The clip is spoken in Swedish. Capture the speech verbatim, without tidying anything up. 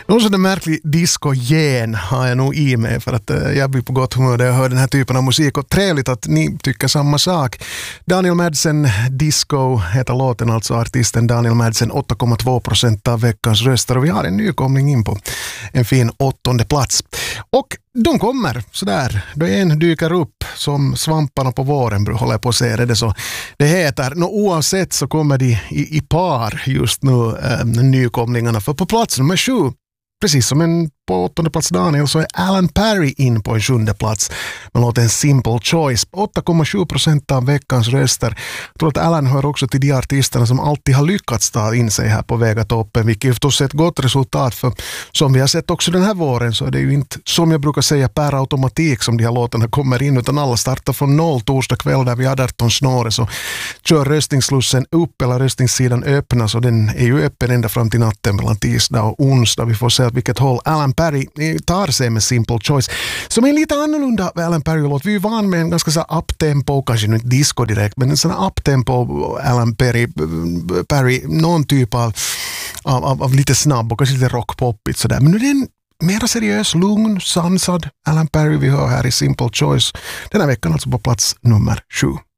Någon sån där märklig disco-gen har jag nog i mig för att uh, jag blir på gott humör när jag hör den här typen av musik, och trevligt att ni tycker samma sak. Daniel Madsen, Disco heter låten, alltså artisten Daniel Madsen, åtta komma två procent av veckans röster, och vi har en nykomling in på en fin åttonde plats. Och de kommer sådär, då en dyker upp som svamparna på våren, håller jag på att säga det så det heter. Nå, oavsett så kommer de i, i par just nu, äh, nykomlingarna, för på plats nummer sju, precis som en på åttonde plats Daniel, så är Alan Perry in på en sjunde plats med låten Simple Choice. åtta komma sju procent av veckans röster. Jag tror att Alan hör också till de artisterna som alltid har lyckats ta in sig här på Vegatoppen, vilket är förstås ett gott resultat, för som vi har sett också den här våren så är det ju inte, som jag brukar säga, per automatik som de här låtarna kommer in, utan alla startar från noll torsdag kväll där vi har arton snåre, så kör röstningsslussen upp eller röstningssidan öppnas, och den är ju öppen ända fram till natten mellan tisdag och onsdag. Vi får se att vilket håll Alan Perry tar sig med Simple Choice, som är en lite annorlunda Alan Perry-låt. Vi är ju van med en ganska så uptempo, kanske inte disco direkt, men en sån här uptempo Alan Perry, Perry någon typ av, av, av, av lite snabb och kanske lite rockpoppigt sådär. Men nu är det en mera seriös, lugn, sansad Alan Perry vi hör här i Simple Choice den här veckan, alltså på plats nummer sju.